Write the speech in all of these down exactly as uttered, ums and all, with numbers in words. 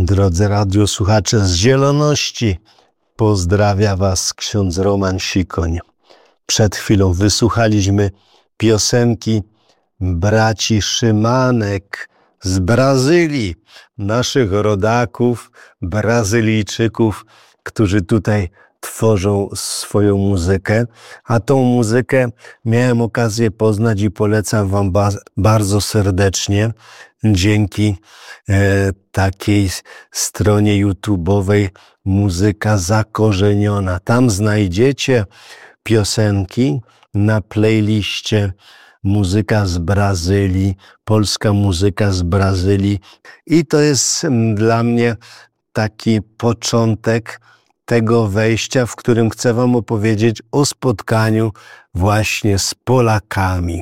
Drodzy radiosłuchacze z Zieloności, pozdrawia Was ksiądz Roman Sikoń. Przed chwilą wysłuchaliśmy piosenki braci Szymanek z Brazylii, naszych rodaków, Brazylijczyków, którzy tutaj tworzą swoją muzykę, a tą muzykę miałem okazję poznać i polecam Wam ba- bardzo serdecznie dzięki e, takiej stronie YouTube'owej Muzyka Zakorzeniona. Tam znajdziecie piosenki na playliście Muzyka z Brazylii, polska muzyka z Brazylii i to jest dla mnie taki początek tego wejścia, w którym chcę Wam opowiedzieć o spotkaniu właśnie z Polakami.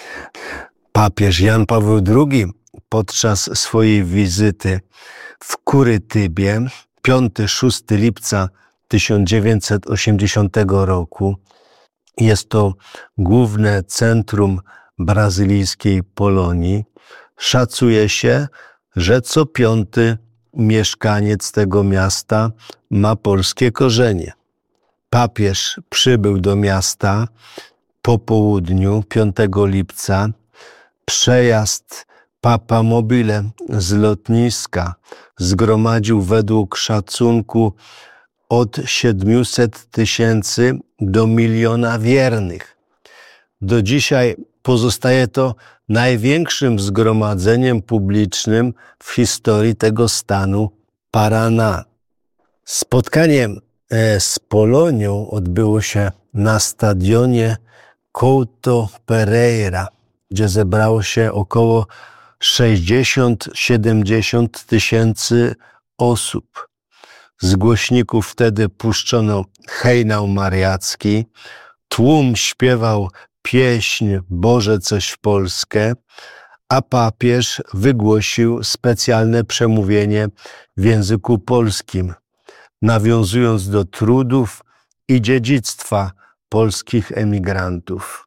Papież Jan Paweł drugi podczas swojej wizyty w Kurytybie piątego do szóstego lipca tysiąc dziewięćset osiemdziesiątego roku, jest to główne centrum brazylijskiej Polonii, szacuje się, że co piąty mieszkaniec tego miasta ma polskie korzenie. Papież przybył do miasta po południu piątego lipca. Przejazd Papa Mobile z lotniska zgromadził według szacunku od siedmiuset tysięcy do miliona wiernych. Do dzisiaj pozostaje to największym zgromadzeniem publicznym w historii tego stanu Paraná. Spotkanie z Polonią odbyło się na stadionie Couto Pereira, gdzie zebrało się około sześćdziesiąt do siedemdziesięciu tysięcy osób. Z głośników wtedy puszczono hejnał mariacki, tłum śpiewał pieśń Boże coś w Polskę, a papież wygłosił specjalne przemówienie w języku polskim, nawiązując do trudów i dziedzictwa polskich emigrantów.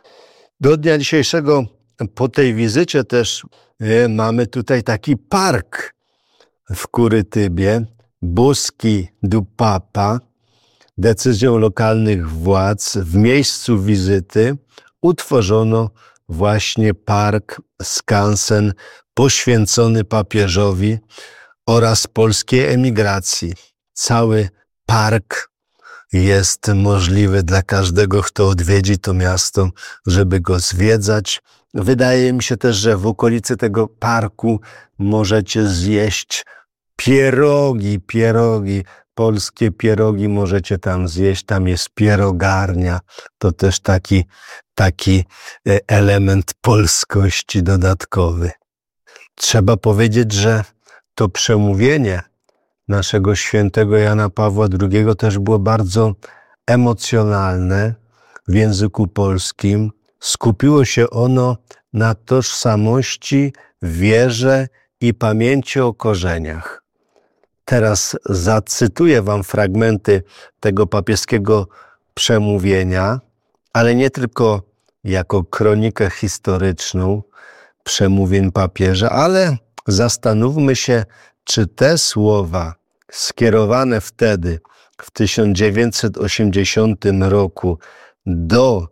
Do dnia dzisiejszego po tej wizycie też e, mamy tutaj taki park w Kurytybie, Bosque do Papa. Decyzją lokalnych władz w miejscu wizyty utworzono właśnie park skansen poświęcony papieżowi oraz polskiej emigracji. Cały park jest możliwy dla każdego, kto odwiedzi to miasto, żeby go zwiedzać. Wydaje mi się też, że w okolicy tego parku możecie zjeść pierogi, pierogi, polskie pierogi możecie tam zjeść, tam jest pierogarnia. To też taki, taki element polskości dodatkowy. Trzeba powiedzieć, że to przemówienie naszego świętego Jana Pawła drugiego też było bardzo emocjonalne w języku polskim. Skupiło się ono na tożsamości, wierze i pamięci o korzeniach. Teraz zacytuję Wam fragmenty tego papieskiego przemówienia, ale nie tylko jako kronikę historyczną przemówień papieża, ale zastanówmy się, czy te słowa skierowane wtedy, w tysiąc dziewięćset osiemdziesiątym roku do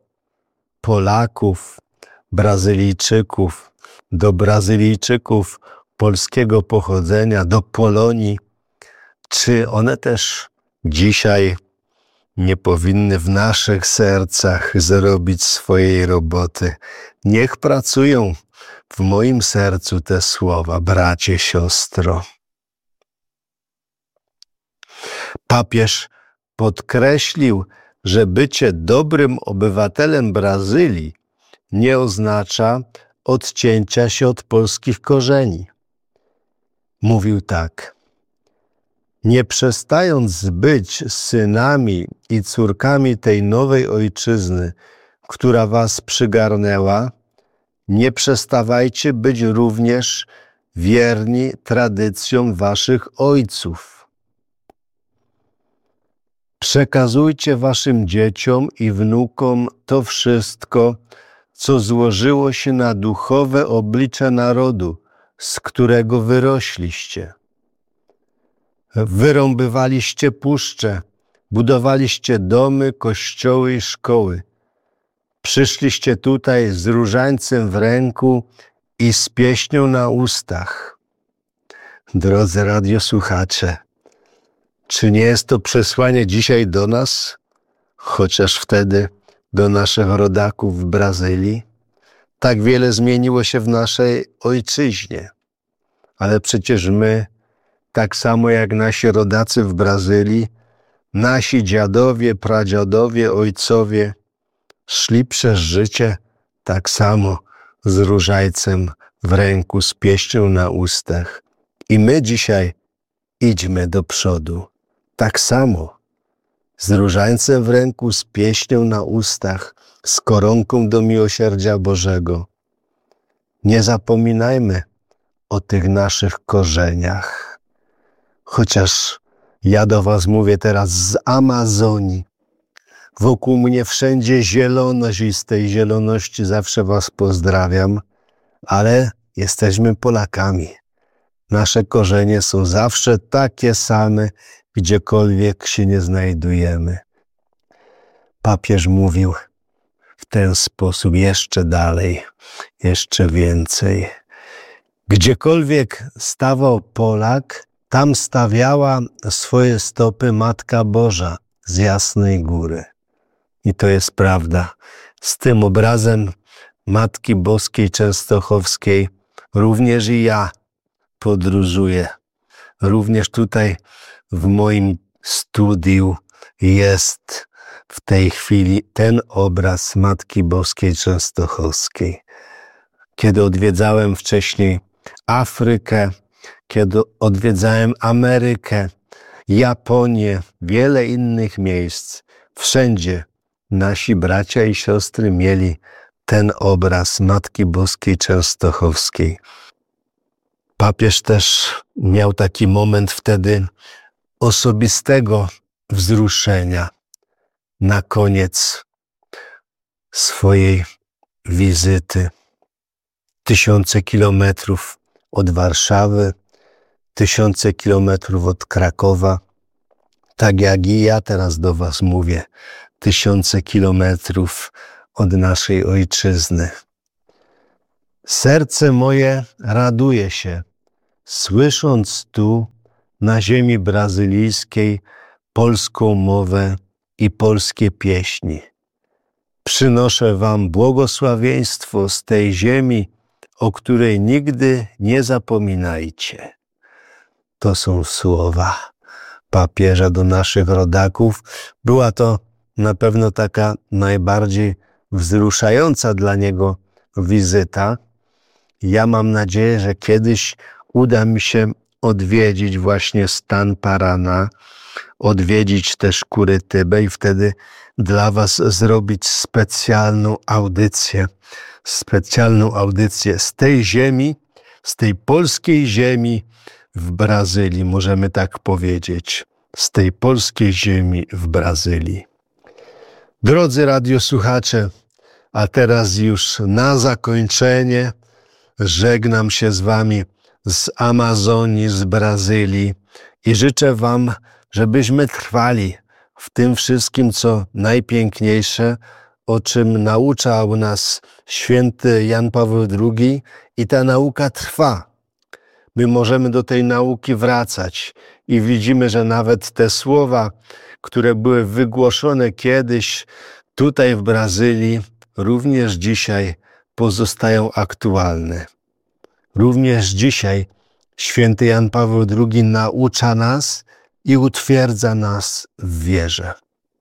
Polaków, Brazylijczyków, do Brazylijczyków polskiego pochodzenia, do Polonii, czy one też dzisiaj nie powinny w naszych sercach zrobić swojej roboty? Niech pracują w moim sercu te słowa, bracie, siostro. Papież podkreślił, że bycie dobrym obywatelem Brazylii nie oznacza odcięcia się od polskich korzeni. Mówił tak: nie przestając być synami i córkami tej nowej ojczyzny, która was przygarnęła, nie przestawajcie być również wierni tradycjom waszych ojców. Przekazujcie waszym dzieciom i wnukom to wszystko, co złożyło się na duchowe oblicze narodu, z którego wyrośliście. wyrąbywaliście puszcze, budowaliście domy, kościoły i szkoły. Przyszliście tutaj z różańcem w ręku i z pieśnią na ustach. Drodzy radiosłuchacze, czy nie jest to przesłanie dzisiaj do nas, chociaż wtedy do naszych rodaków w Brazylii? Tak wiele zmieniło się w naszej ojczyźnie, ale przecież my, tak samo jak nasi rodacy w Brazylii, nasi dziadowie, pradziadowie, ojcowie szli przez życie tak samo z różańcem w ręku, z pieśnią na ustach. I my dzisiaj idźmy do przodu, tak samo, z różańcem w ręku, z pieśnią na ustach, z koronką do miłosierdzia Bożego. Nie zapominajmy o tych naszych korzeniach. Chociaż ja do was mówię teraz z Amazonii. Wokół mnie wszędzie zieloność i z tej zieloności zawsze was pozdrawiam, ale jesteśmy Polakami. Nasze korzenie są zawsze takie same, gdziekolwiek się nie znajdujemy. Papież mówił w ten sposób jeszcze dalej, jeszcze więcej. Gdziekolwiek stawał Polak, tam stawiała swoje stopy Matka Boża z Jasnej Góry. I to jest prawda. Z tym obrazem Matki Boskiej Częstochowskiej również i ja podróżuję. Również tutaj w moim studiu jest w tej chwili ten obraz Matki Boskiej Częstochowskiej. Kiedy odwiedzałem wcześniej Afrykę, kiedy odwiedzałem Amerykę, Japonię, wiele innych miejsc, wszędzie nasi bracia i siostry mieli ten obraz Matki Boskiej Częstochowskiej. Papież też miał taki moment wtedy osobistego wzruszenia na koniec swojej wizyty. Tysiące kilometrów od Warszawy, tysiące kilometrów od Krakowa, tak jak i ja teraz do was mówię, tysiące kilometrów od naszej ojczyzny. Serce moje raduje się, słysząc tu na ziemi brazylijskiej polską mowę i polskie pieśni. Przynoszę wam błogosławieństwo z tej ziemi, o której nigdy nie zapominajcie. To są słowa papieża do naszych rodaków. Była to na pewno taka najbardziej wzruszająca dla niego wizyta. Ja mam nadzieję, że kiedyś uda mi się odwiedzić właśnie stan Paraná, odwiedzić też Kurytybę i wtedy dla was zrobić specjalną audycję, specjalną audycję z tej ziemi, z tej polskiej ziemi w Brazylii, możemy tak powiedzieć, z tej polskiej ziemi w Brazylii. Drodzy radiosłuchacze, a teraz już na zakończenie żegnam się z wami z Amazonii, z Brazylii i życzę wam, żebyśmy trwali w tym wszystkim, co najpiękniejsze, o czym nauczał nas święty Jan Paweł drugi i ta nauka trwa. My możemy do tej nauki wracać i widzimy, że nawet te słowa, które były wygłoszone kiedyś tutaj w Brazylii, również dzisiaj pozostają aktualne. Również dzisiaj święty Jan Paweł drugi naucza nas i utwierdza nas w wierze.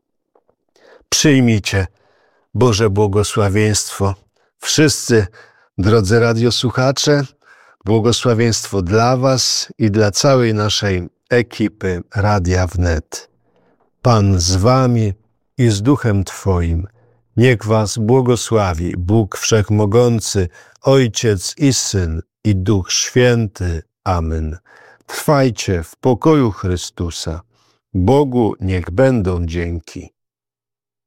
Przyjmijcie Boże błogosławieństwo. Wszyscy, drodzy radiosłuchacze, błogosławieństwo dla was i dla całej naszej ekipy Radia Wnet. Pan z wami i z duchem twoim. Niech was błogosławi Bóg Wszechmogący, Ojciec i Syn i Duch Święty. Amen. Trwajcie w pokoju Chrystusa. Bogu niech będą dzięki.